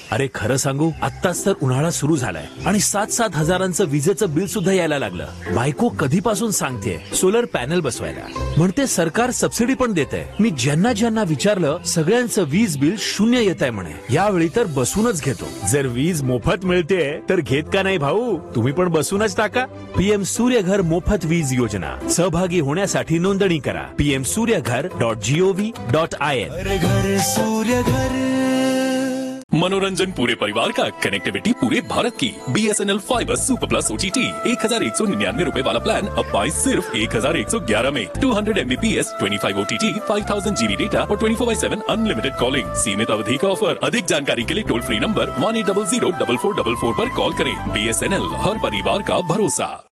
अरे खरं सांगू, आत्ताच तर उन्हाळा सुरू झालाय आणि 7-7 हजारांचं विजेचं बिल सुद्धा यायला लागलं. बायको कधीपासून सांगते सोलर पॅनल बसवायला, म्हणते सरकार सबसिडी पण देते. मी ज्यांना ज्यांना विचारलं सगळ्यांचं वीज बिल 0 येत आहे म्हणे. यावेळी तर बसूनच घेतो. जर वीज मोफत मिळते तर घेत का नाही भाऊ? तुम्ही पण बसूनच टाका. पीएम सूर्यघर मोफत वीज योजना. सहभागी होण्यासाठी नोंदणी करा pmsuryaghar.gov.in. घर सूर्य घर। मनोरंजन पूरे परिवार का, कनेक्टिविटी पूरे भारत की। BSNL fibre super plus OTT 1199 रुपए वाला प्लान अब पाए सिर्फ 1111 में। 200 MBPS 25 OTT 5000 GB डेटा और 24/7 अनलिमिटेड कॉलिंग। सीमित अवधि का ऑफर। अधिक जानकारी के लिए टोल फ्री नंबर 1800 4444 पर कॉल करें। BSNL हर परिवार का भरोसा।